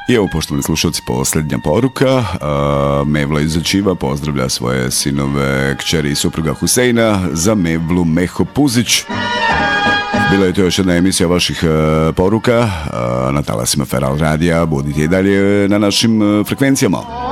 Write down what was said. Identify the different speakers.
Speaker 1: I evo, poštovani slušalci, posljednja poruka. Mevla iz Začiva pozdravlja svoje sinove, kćeri i supruga Huseina, za Mevlu Meho Puzić. Bila je to još jedna emisija vaših poruka na talasima Feral radija. Budite i dalje na našim frekvencijama.